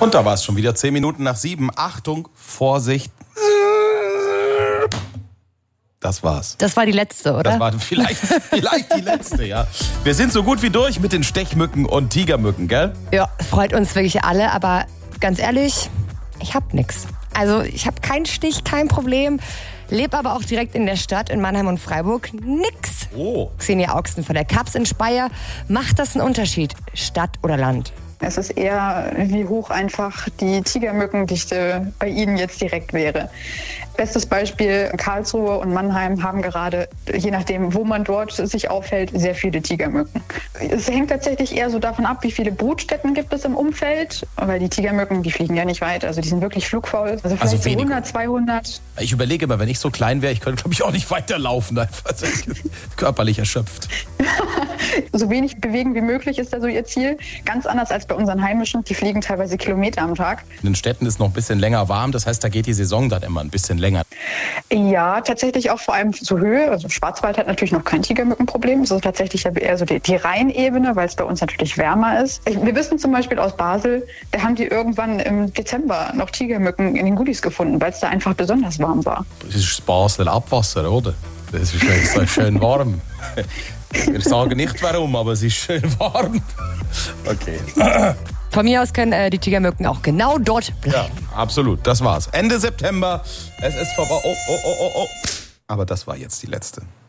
Und da war es schon wieder 10 Minuten nach 7. Achtung, Vorsicht. Das war's. Das war die letzte, oder? Das war vielleicht die letzte, ja. Wir sind so gut wie durch mit den Stechmücken und Tigermücken, gell? Ja, freut uns wirklich alle, aber ganz ehrlich, ich hab nix. Also ich habe keinen Stich, kein Problem. Lebe aber auch direkt in der Stadt, in Mannheim und Freiburg. Nix. Oh. Xenia Augsten von der Kaps in Speyer. Macht das einen Unterschied, Stadt oder Land? Es ist eher, wie hoch einfach die Tigermückendichte bei Ihnen jetzt direkt wäre. Bestes Beispiel, Karlsruhe und Mannheim haben gerade, je nachdem, wo man dort sich aufhält, sehr viele Tigermücken. Es hängt tatsächlich eher so davon ab, wie viele Brutstätten gibt es im Umfeld, weil die Tigermücken, die fliegen ja nicht weit, also die sind wirklich flugfaul. Also vielleicht so 100, 200. Ich überlege immer, wenn ich so klein wäre, ich könnte, glaube ich, auch nicht weiterlaufen, einfach körperlich erschöpft. So wenig bewegen wie möglich ist da so ihr Ziel. Ganz anders als bei unseren Heimischen, die fliegen teilweise Kilometer am Tag. In den Städten ist noch ein bisschen länger warm, das heißt, da geht die Saison dann immer ein bisschen länger. Ja, tatsächlich auch vor allem zur Höhe. Also Schwarzwald hat natürlich noch kein Tigermückenproblem. Es ist tatsächlich eher so die Rheinebene, weil es bei uns natürlich wärmer ist. Wir wissen zum Beispiel aus Basel, da haben die irgendwann im Dezember noch Tigermücken in den Goodies gefunden, weil es da einfach besonders warm war. Das ist das Basler Abwasser, oder? Das ist so schön warm. Wir sagen nicht warum, aber es ist schön warm. Okay. Von mir aus können die Tigermücken auch genau dort bleiben. Ja, absolut. Das war's. Ende September. Es ist vorbei. Oh. Aber das war jetzt die letzte.